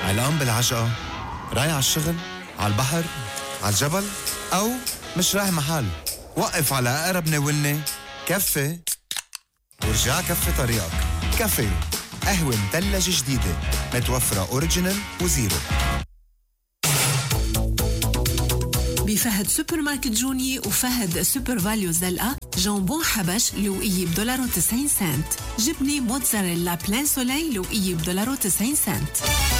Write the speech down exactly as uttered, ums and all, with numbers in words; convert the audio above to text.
علقان بالعجقة، رايح على الشغل، على البحر، على الجبل، أو مش رايح محل. وقف على أقرب ناولني كفي ورجع كفي طريقك. كفي قهوة مثلجة جديدة متوفرة أوريجينال وزيرو. بفهد سوبر ماركت جوني وفهد سوبر فاليو زلقة جامبون حبش لوقية بدولار وتسعين سنت، جبني موتزاريلا بلان سولي لوقية بدولار وتسعين سنت.